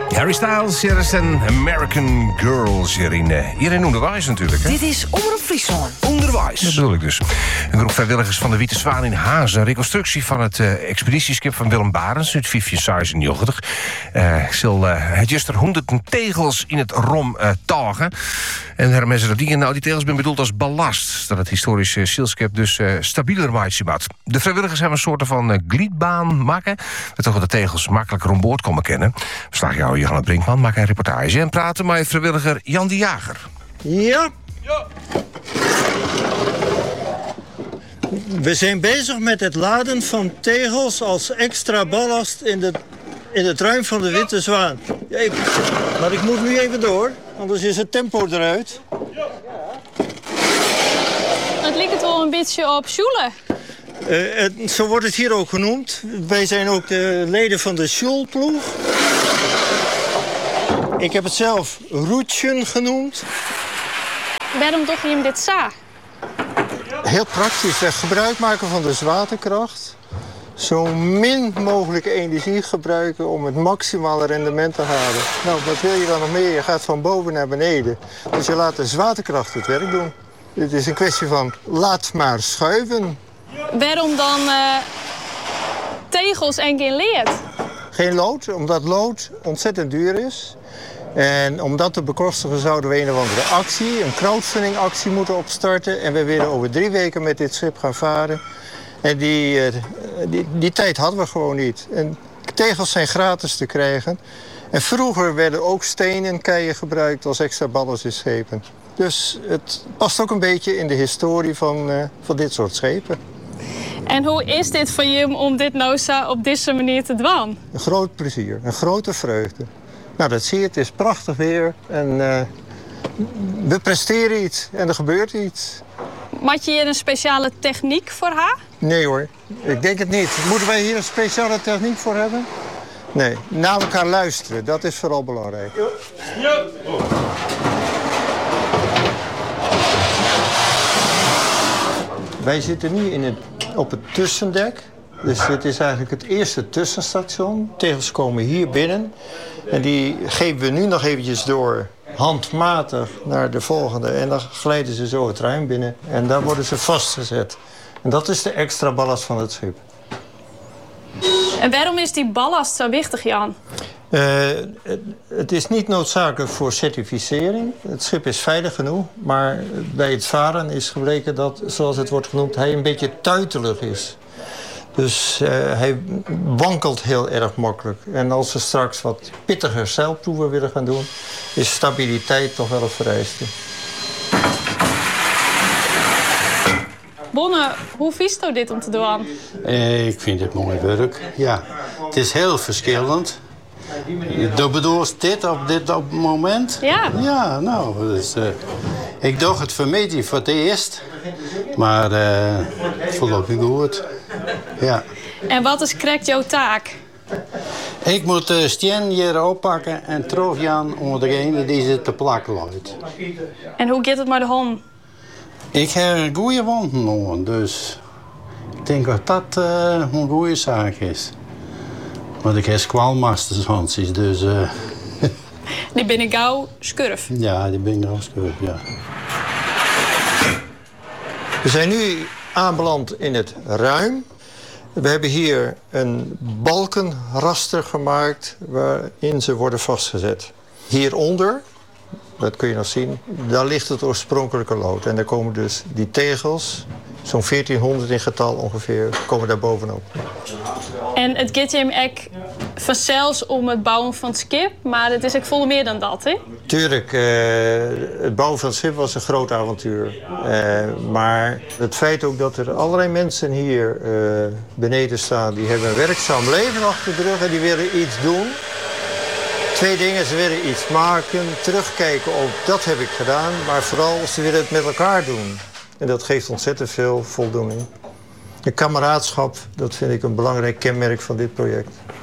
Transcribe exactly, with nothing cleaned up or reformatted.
Harry Styles, hier is een American Girls hier in, uh, hier in Onderwijs natuurlijk. Hè? Dit is Omroep Friesland. Onderwijs. Dat bedoel ik dus. Een groep vrijwilligers van de Witte Zwaan in Hazen. Een reconstructie van het uh, expeditieschip van Willem Barens uit vijftienzesennegentig. Uh, zal uh, het juster honderden tegels in het rom uh, tagen. En daarmee ze dat die, nou, die tegels zijn bedoeld als ballast. Dat het historische zeilschip dus uh, stabieler maakt. De vrijwilligers hebben een soort van uh, gliedbaan maken. Dat toch de tegels makkelijker om boord komen kennen. Verslag jou, Johanna Brinkman, maakt een reportage. En praten met vrijwilliger Jan de Jager. Ja. Ja. We zijn bezig met het laden van tegels als extra ballast in, de, in het ruim van de Witte Zwaan. Ja, maar ik moet nu even door, anders is het tempo eruit. Het lijkt het wel een beetje op Sjoelen. Uh, het, zo wordt het hier ook genoemd. Wij zijn ook de leden van de Sjoelploeg. Ik heb het zelf roetjen genoemd. Waarom toch je hem dit sa? Heel praktisch. Gebruik maken van de zwaartekracht. Zo min mogelijk energie gebruiken om het maximale rendement te halen. Nou, wat wil je dan nog meer? Je gaat van boven naar beneden. Dus je laat de zwaartekracht het werk doen. Het is een kwestie van laat maar schuiven. Waarom dan uh, tegels en geen leed? Geen lood, omdat lood ontzettend duur is. En om dat te bekostigen zouden we een of andere actie, een crowdfunding-actie moeten opstarten. En we willen over drie weken met dit schip gaan varen. En die, uh, die, die tijd hadden we gewoon niet. En tegels zijn gratis te krijgen. En vroeger werden ook stenen en keien gebruikt als extra ballast in schepen. Dus het past ook een beetje in de historie van, uh, van dit soort schepen. En hoe is dit voor je om dit nou zo op deze manier te doen? Een groot plezier, een grote vreugde. Nou, dat zie je, het is prachtig weer en uh, we presteren iets en er gebeurt iets. Maak je hier een speciale techniek voor haar? Nee hoor, ik denk het niet. Moeten wij hier een speciale techniek voor hebben? Nee, naar elkaar luisteren, dat is vooral belangrijk. Ja. Wij zitten nu in het, op het tussendek. Dus dit is eigenlijk het eerste tussenstation. Tegels komen hier binnen. En die geven we nu nog eventjes door handmatig naar de volgende. En dan glijden ze zo het ruim binnen. En daar worden ze vastgezet. En dat is de extra ballast van het schip. En waarom is die ballast zo wichtig, Jan? Uh, het, het is niet noodzakelijk voor certificering. Het schip is veilig genoeg. Maar bij het varen is gebleken dat, zoals het wordt genoemd, hij een beetje tuitelig is. Dus uh, hij wankelt heel erg makkelijk. En als we straks wat pittiger zeilproeven willen gaan doen, is stabiliteit toch wel een vereiste. Bonne, hoe vies je dit om te doen? Eh, ik vind het mooi werk, ja. Het is heel verschillend. Dat bedoelt dit op dit op het moment? Ja. Ja, nou, dus, uh, ik doe het voor mij voor het eerst. Maar uh, het voelt goed. Ja. En wat is correct jouw taak? Ik moet de steen hier oppakken en teruggaan onder degene die ze te plakken luidt. En hoe gaat het met de hond? Ik heb een goede wond genomen, dus ik denk dat dat uh, een goede zaak is. Want ik heb squalmastershansies, dus... Uh... die ben ik gauw schurf. Ja, die ben ik gauw schurf, ja. We zijn nu aanbeland in het ruim. We hebben hier een balkenraster gemaakt waarin ze worden vastgezet. Hieronder, dat kun je nog zien, daar ligt het oorspronkelijke lood. En daar komen dus die tegels, zo'n veertienhonderd in getal ongeveer, komen daar bovenop. En het gaat hem echt vanzelfs om het bouwen van het schip, maar het is echt veel meer dan dat, hè? Tuurlijk, uh, het bouwen van het schip was een groot avontuur. Uh, maar het feit ook dat er allerlei mensen hier uh, beneden staan, die hebben een werkzaam leven achter de rug en die willen iets doen. Twee dingen, ze willen iets maken, terugkijken op dat heb ik gedaan, maar vooral ze willen het met elkaar doen. En dat geeft ontzettend veel voldoening. De kameraadschap, dat vind ik een belangrijk kenmerk van dit project.